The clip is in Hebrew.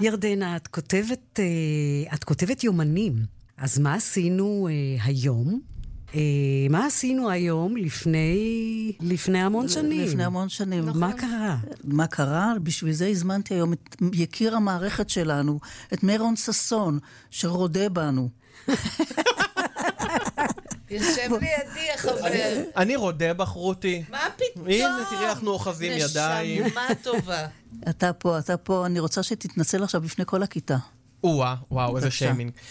ירדנה, את כותבת יומנים. אז מה עשינו היום? מה עשינו היום לפני המון שנים? לפני המון שנים. מה קרה? מה קרה? בשביל זה הזמנתי היום את יקיר המערכת שלנו, את מירון ששון, שרודה בנו. יושב לידי החבר. אני רודה בך, רותי. מה פתאום? הנה, תראי, אנחנו אוחזים ידיים. נשמה טובה. אתה פה, אני רוצה שתתנצל עכשיו בפני כל הכיתה. וואו, איזה שיימינג.